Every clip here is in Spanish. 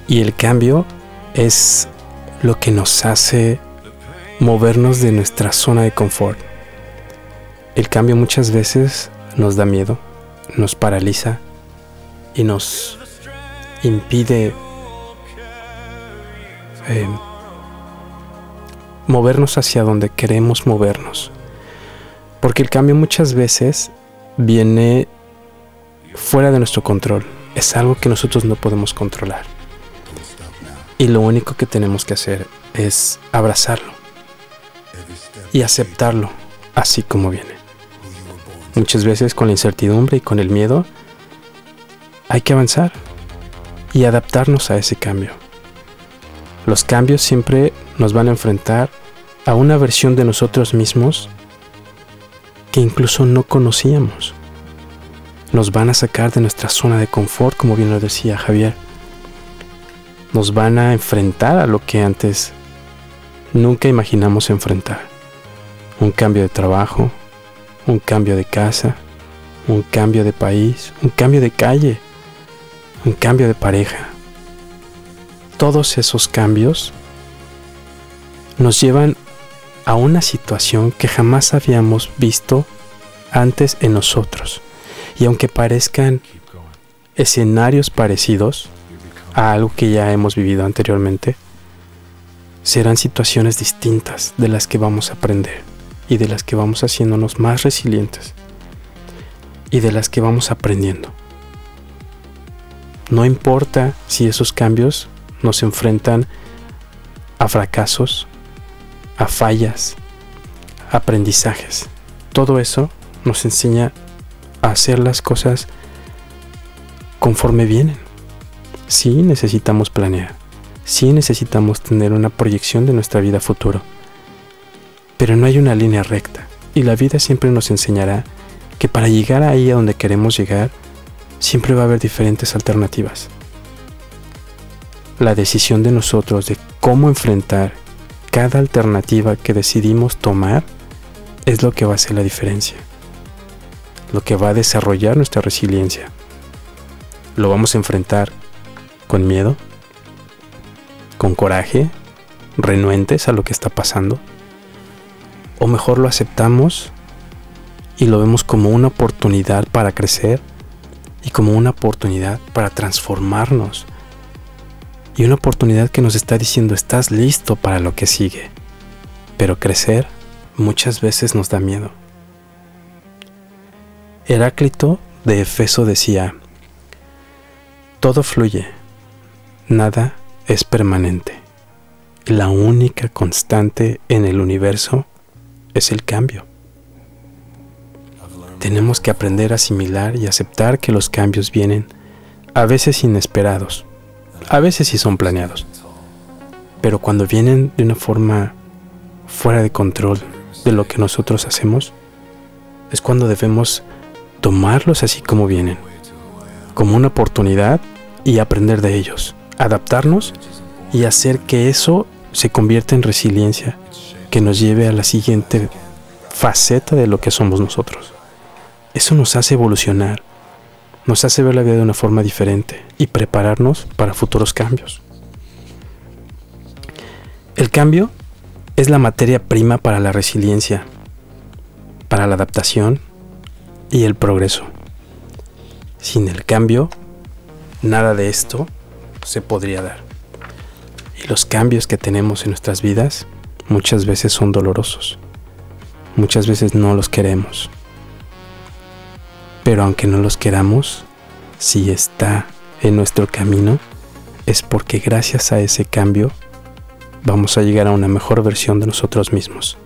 Y el cambio es lo que nos hace movernos de nuestra zona de confort. El cambio muchas veces nos da miedo, nos paraliza y nos impide movernos hacia donde queremos movernos. Porque el cambio muchas veces viene fuera de nuestro control. Es algo que nosotros no podemos controlar. Y lo único que tenemos que hacer es abrazarlo y aceptarlo así como viene. Muchas veces con la incertidumbre y con el miedo hay que avanzar y adaptarnos a ese cambio. Los cambios siempre nos van a enfrentar a una versión de nosotros mismos que incluso no conocíamos. Nos van a sacar de nuestra zona de confort, como bien lo decía Javier. Nos van a enfrentar a lo que antes nunca imaginamos enfrentar. Un cambio de trabajo, un cambio de casa, un cambio de país, un cambio de calle, un cambio de pareja. Todos esos cambios nos llevan a una situación que jamás habíamos visto antes en nosotros. Y aunque parezcan escenarios parecidos a algo que ya hemos vivido anteriormente, serán situaciones distintas de las que vamos a aprender y de las que vamos haciéndonos más resilientes y de las que vamos aprendiendo. No importa si esos cambios nos enfrentan a fracasos, a fallas, a aprendizajes. Todo eso nos enseña a hacer las cosas conforme vienen. Sí necesitamos planear, sí necesitamos tener una proyección de nuestra vida futuro, pero no hay una línea recta y la vida siempre nos enseñará que para llegar ahí a donde queremos llegar, siempre va a haber diferentes alternativas. La decisión de nosotros de cómo enfrentar cada alternativa que decidimos tomar es lo que va a hacer la diferencia, lo que va a desarrollar nuestra resiliencia. Lo vamos a enfrentar con miedo, con coraje, renuentes a lo que está pasando, o mejor lo aceptamos y lo vemos como una oportunidad para crecer y como una oportunidad para transformarnos y una oportunidad que nos está diciendo estás listo para lo que sigue. Pero crecer muchas veces nos da miedo. Heráclito de Éfeso decía: todo fluye, nada es permanente. La única constante en el universo es el cambio. Tenemos que aprender a asimilar y aceptar que los cambios vienen, a veces inesperados, a veces sí son planeados, pero cuando vienen de una forma fuera de control de lo que nosotros hacemos, es cuando debemos tomarlos así como vienen, como una oportunidad y aprender de ellos, adaptarnos y hacer que eso se convierta en resiliencia, que nos lleve a la siguiente faceta de lo que somos nosotros. Eso nos hace evolucionar, nos hace ver la vida de una forma diferente y prepararnos para futuros cambios. El cambio es la materia prima para la resiliencia, para la adaptación y el progreso. Sin el cambio, nada de esto se podría dar. Y los cambios que tenemos en nuestras vidas muchas veces son dolorosos. Muchas veces no los queremos. Pero aunque no los queramos, si está en nuestro camino, es porque gracias a ese cambio vamos a llegar a una mejor versión de nosotros mismos.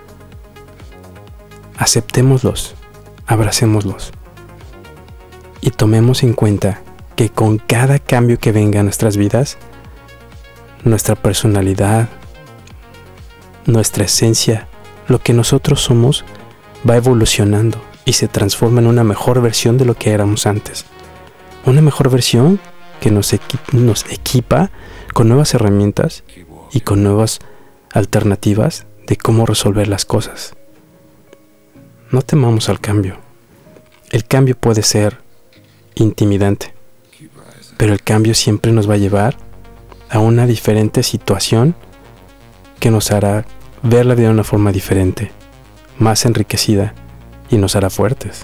Aceptémoslos, abracémoslos y tomemos en cuenta que con cada cambio que venga a nuestras vidas, nuestra personalidad, nuestra esencia, lo que nosotros somos, va evolucionando y se transforma en una mejor versión de lo que éramos antes. Una mejor versión que nos equipa con nuevas herramientas y con nuevas alternativas de cómo resolver las cosas. No temamos al cambio. El cambio puede ser intimidante, pero el cambio siempre nos va a llevar a una diferente situación que nos hará ver la vida de una forma diferente, más enriquecida y nos hará fuertes.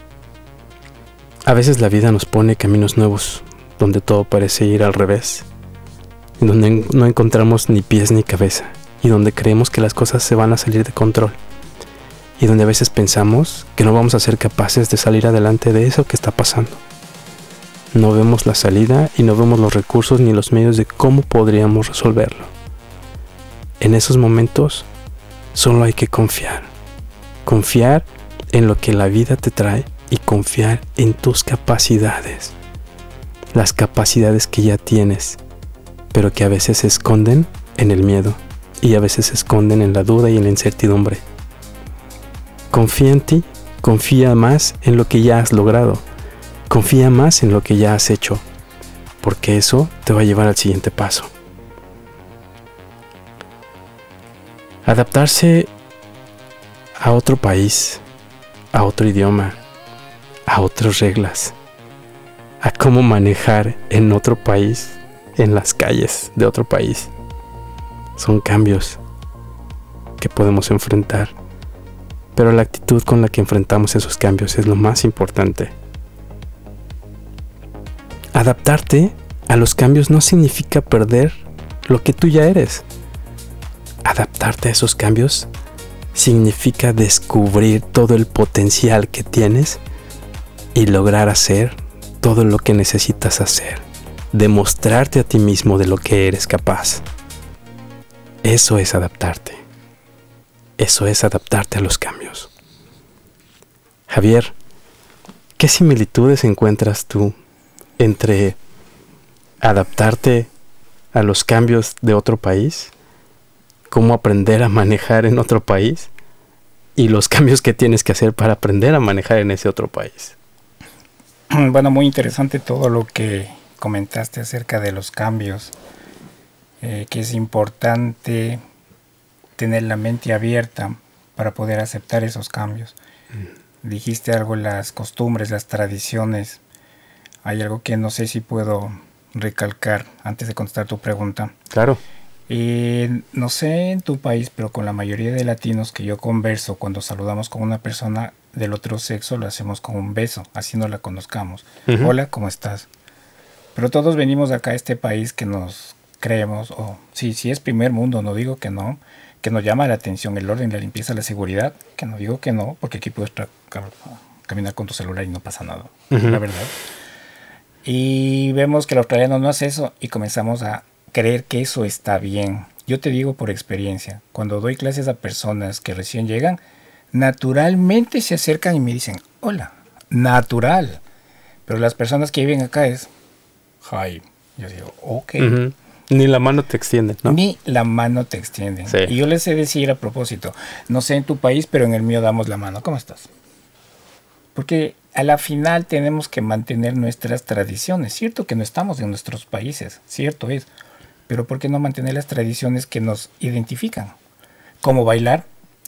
A veces la vida nos pone caminos nuevos donde todo parece ir al revés, donde no encontramos ni pies ni cabeza y donde creemos que las cosas se van a salir de control y donde a veces pensamos que no vamos a ser capaces de salir adelante de eso que está pasando. No vemos la salida y no vemos los recursos ni los medios de cómo podríamos resolverlo. En esos momentos solo hay que confiar. Confiar en lo que la vida te trae y confiar en tus capacidades. Las capacidades que ya tienes, pero que a veces se esconden en el miedo y a veces se esconden en la duda y en la incertidumbre. Confía en ti, confía más en lo que ya has logrado, confía más en lo que ya has hecho, porque eso te va a llevar al siguiente paso. Adaptarse a otro país, a otro idioma, a otras reglas, a cómo manejar en otro país, en las calles de otro país. Son cambios que podemos enfrentar, pero la actitud con la que enfrentamos esos cambios es lo más importante. Adaptarte a los cambios no significa perder lo que tú ya eres. Adaptarte a esos cambios significa descubrir todo el potencial que tienes y lograr hacer todo lo que necesitas hacer. Demostrarte a ti mismo de lo que eres capaz. Eso es adaptarte. Eso es adaptarte a los cambios. Javier, ¿qué similitudes encuentras tú entre adaptarte a los cambios de otro país, cómo aprender a manejar en otro país y los cambios que tienes que hacer para aprender a manejar en ese otro país? Bueno, muy interesante todo lo que comentaste acerca de los cambios, que es importante tener la mente abierta para poder aceptar esos cambios. Dijiste algo, las costumbres, las tradiciones. Hay algo que no sé si puedo recalcar antes de contestar tu pregunta. Claro. No sé en tu país, pero con la mayoría de latinos que yo converso, cuando saludamos con una persona del otro sexo, lo hacemos con un beso, así no la conozcamos. Hola, ¿cómo estás? Pero todos venimos acá a este país que nos creemos, sí es primer mundo, no digo que no, que nos llama la atención el orden, la limpieza, la seguridad, que no digo que no, porque aquí puedes caminar con tu celular y no pasa nada, la verdad. Y vemos que los australianos no hacen eso y comenzamos a creer que eso está bien. Yo te digo por experiencia, cuando doy clases a personas que recién llegan, naturalmente se acercan y me dicen, hola, natural. Pero las personas que viven acá es, hi. Yo digo, ok. Ni la mano te extienden, ¿no? Ni la mano te extienden. Sí. Y yo les sé decir a propósito, no sé en tu país, pero en el mío damos la mano. ¿Cómo estás? Porque a la final tenemos que mantener nuestras tradiciones. Cierto que no estamos en nuestros países, cierto es. Pero ¿por qué no mantener las tradiciones que nos identifican? Como bailar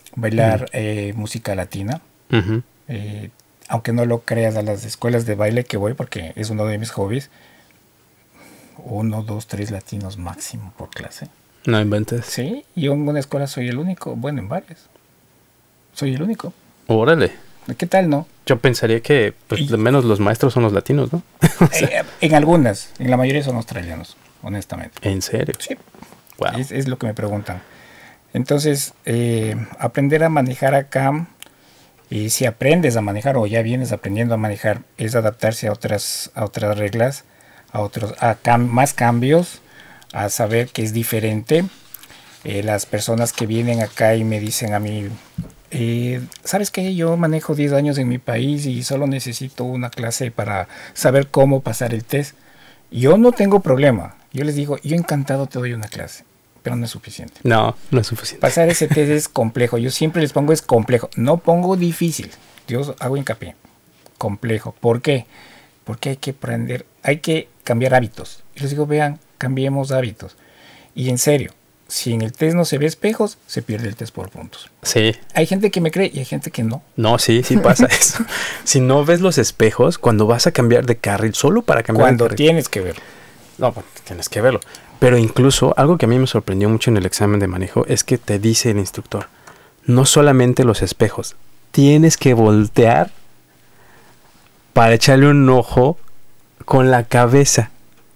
música latina. Aunque no lo creas, a las escuelas de baile que voy, porque es uno de mis hobbies, 1, 2, 3 latinos máximo por clase. No inventes. Sí, yo en una escuela soy el único, bueno, en varias. Soy el único. Órale. ¿Qué tal, no? Yo pensaría que pues, al menos los maestros son los latinos, ¿no? En algunas, en la mayoría son australianos, honestamente. ¿En serio? Sí. Wow. Es lo que me preguntan. Entonces, aprender a manejar acá, y si aprendes a manejar o ya vienes aprendiendo a manejar, es adaptarse a otras reglas, más cambios, a saber que es diferente. Las personas que vienen acá y me dicen a mí, ¿sabes qué? Yo manejo 10 años en mi país y solo necesito una clase para saber cómo pasar el test. Yo no tengo problema. Yo les digo, yo encantado te doy una clase, pero no es suficiente. No es suficiente. Pasar ese test es complejo. Yo siempre les pongo es complejo. No pongo difícil. Yo hago hincapié. Complejo. ¿Por qué? Porque hay que aprender, hay que cambiar hábitos. Y les digo, vean, cambiemos hábitos. Y en serio, si en el test no se ve espejos, se pierde el test por puntos. Sí. Hay gente que me cree y hay gente que no. No, sí pasa eso. Si no ves los espejos, cuando vas a cambiar de carril, solo para cambiar cuando de carril. Tienes que ver. No, pues, tienes que verlo. Pero incluso algo que a mí me sorprendió mucho en el examen de manejo es que te dice el instructor, no solamente los espejos, tienes que voltear para echarle un ojo con la cabeza.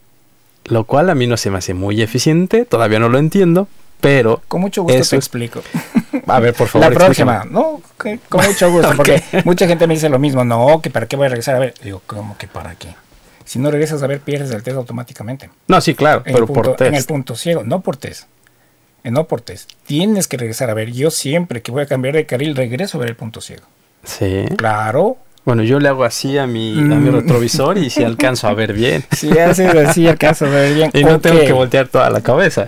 Lo cual a mí no se me hace muy eficiente, todavía no lo entiendo, pero... Con mucho gusto te explico. A ver, por favor, la próxima. No, con mucho gusto, porque mucha gente me dice lo mismo. No, que para qué voy a regresar a ver. Digo, ¿cómo que para qué? Si no regresas a ver, pierdes el test automáticamente. No, sí, claro, pero por test. En el punto ciego, no por test. No por test. Tienes que regresar a ver. Yo siempre que voy a cambiar de carril, regreso a ver el punto ciego. Sí. Claro. Bueno, yo le hago así a mi retrovisor y si alcanzo a ver bien. Si haces así, alcanzo a ver bien. Y no tengo que voltear toda la cabeza.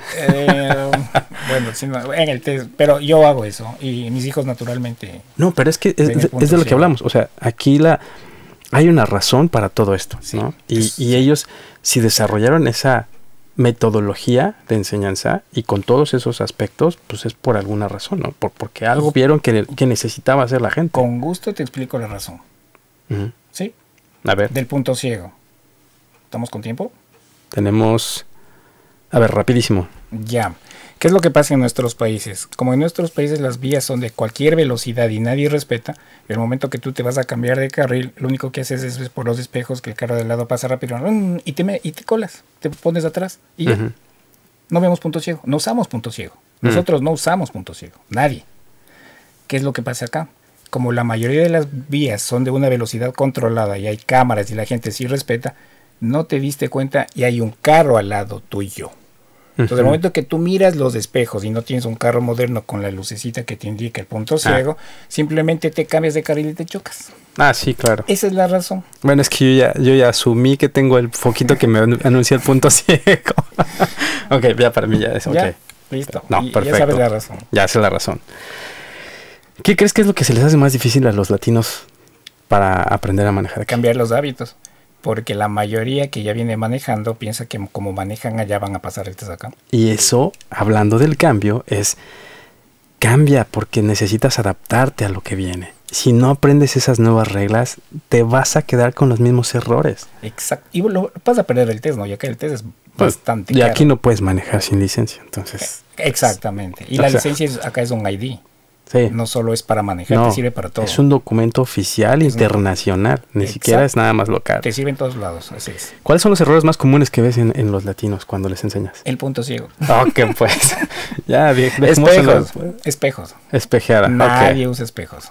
Bueno, sí, no, en el test, pero yo hago eso y mis hijos naturalmente. No, pero es que es de lo que hablamos. O sea, aquí hay una razón para todo esto, sí, ¿no? Y ellos, si desarrollaron esa metodología de enseñanza y con todos esos aspectos, pues es por alguna razón, ¿no? Porque algo vieron que necesitaba hacer la gente. Con gusto te explico la razón. Uh-huh. ¿Sí? A ver. Del punto ciego. ¿Estamos con tiempo? Tenemos... A ver, rapidísimo. Ya. ¿Qué es lo que pasa en nuestros países? Como en nuestros países las vías son de cualquier velocidad y nadie respeta, el momento que tú te vas a cambiar de carril, lo único que haces es por los espejos que el carro de lado pasa rápido y te colas, te pones atrás y ya. No vemos punto ciego, no usamos punto ciego. Nosotros no usamos punto ciego, nadie. ¿Qué es lo que pasa acá? Como la mayoría de las vías son de una velocidad controlada y hay cámaras y la gente sí respeta, no te diste cuenta y hay un carro al lado tuyo. Entonces, el momento que tú miras los espejos y no tienes un carro moderno con la lucecita que te indica el punto ciego, simplemente te cambias de carril y te chocas. Ah, sí, claro. Esa es la razón. Bueno, es que yo ya asumí que tengo el foquito que me anuncia el punto ciego. Ok, ya para mí ya es ok. ¿Ya? Listo. No, perfecto. Ya sabes la razón. Ya sé la razón. ¿Qué crees que es lo que se les hace más difícil a los latinos para aprender a manejar aquí? Cambiar los hábitos. Porque la mayoría que ya viene manejando piensa que como manejan allá van a pasar el test acá. Y eso, hablando del cambio, cambia porque necesitas adaptarte a lo que viene. Si no aprendes esas nuevas reglas, te vas a quedar con los mismos errores. Exacto. Y vas a perder el test, ¿no? Ya que el test es bastante caro. Y caro. aquí no puedes manejar sin licencia, entonces... Exactamente. Y la licencia acá es un ID. Sí. No solo es para manejar, te sirve para todo. Es un documento oficial internacional, ni siquiera es nada más local. Te sirve en todos lados, así es. ¿Cuáles son los errores más comunes que ves en los latinos cuando les enseñas? El punto ciego. Ok, pues. Ya, Espejos. Espejeada. Nadie usa espejos.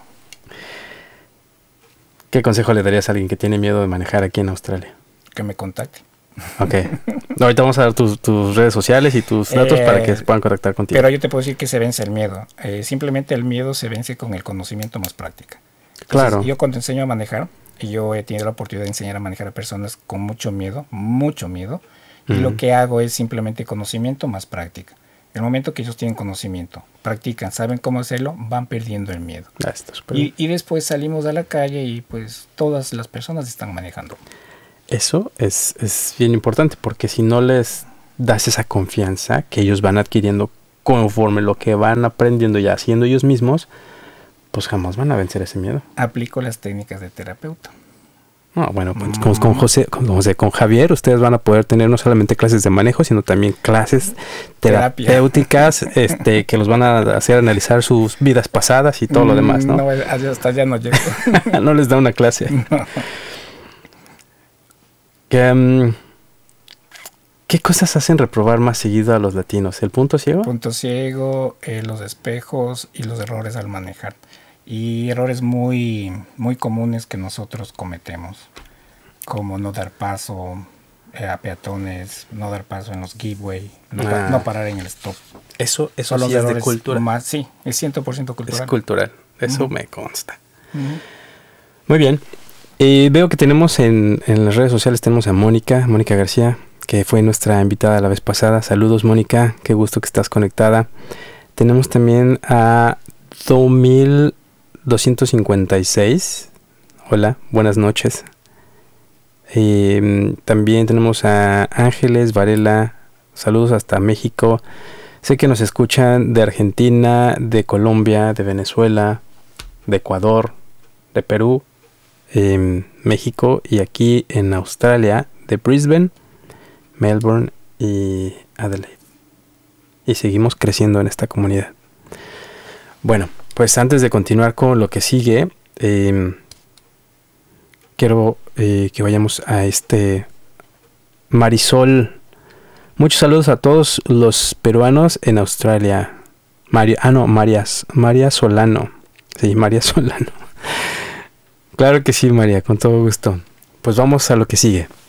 ¿Qué consejo le darías a alguien que tiene miedo de manejar aquí en Australia? Que me contacte. Ok. Ahorita vamos a dar tus redes sociales y tus datos para que se puedan contactar contigo. Pero yo te puedo decir que se vence el miedo. Simplemente el miedo se vence con el conocimiento más práctica. Entonces, claro. Yo cuando enseño a manejar, yo he tenido la oportunidad de enseñar a manejar a personas con mucho miedo. Y lo que hago es simplemente conocimiento más práctica. El momento que ellos tienen conocimiento, practican, saben cómo hacerlo, van perdiendo el miedo. Y después salimos a la calle y pues todas las personas están manejando. Eso es bien importante porque si no les das esa confianza que ellos van adquiriendo conforme lo que van aprendiendo y haciendo ellos mismos, pues jamás van a vencer ese miedo. Aplico las técnicas de terapeuta. No, bueno, pues con Javier ustedes van a poder tener no solamente clases de manejo, sino también clases terapéuticas que los van a hacer analizar sus vidas pasadas y todo lo demás, ¿no? No, hasta ya no llego. No les da una clase. No. ¿Qué cosas hacen reprobar más seguido a los latinos? ¿El punto ciego? Punto ciego, los espejos y los errores al manejar. Y errores muy, muy comunes que nosotros cometemos, como no dar paso a peatones, no dar paso en los giveaway, no parar en el stop. Eso sí es de cultura. Sí, es 100% cultural. Es cultural, eso me consta. Muy bien. Veo que tenemos en las redes sociales, tenemos a Mónica García, que fue nuestra invitada la vez pasada. Saludos, Mónica, qué gusto que estás conectada. Tenemos también a 2256. Hola, buenas noches. También tenemos a Ángeles Varela. Saludos hasta México. Sé que nos escuchan de Argentina, de Colombia, de Venezuela, de Ecuador, de Perú, México y aquí en Australia, de Brisbane, Melbourne y Adelaide. Y seguimos creciendo en esta comunidad. Bueno, pues antes de continuar con lo que sigue, quiero que vayamos a Marisol. Muchos saludos a todos los peruanos en Australia. María Solano. Sí, María Solano. Claro que sí, María, con todo gusto. Pues vamos a lo que sigue.